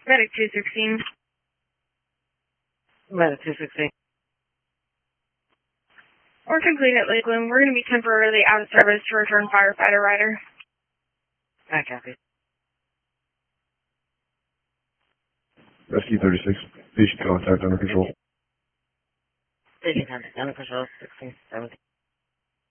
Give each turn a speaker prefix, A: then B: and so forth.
A: Medic 216.
B: Medic 216.
A: We're complete at Lakeland. We're going to be temporarily out of service to return firefighter rider.
B: I copy.
C: Rescue 36. Patient contact under control.
B: Patient contact under control. 16, 17.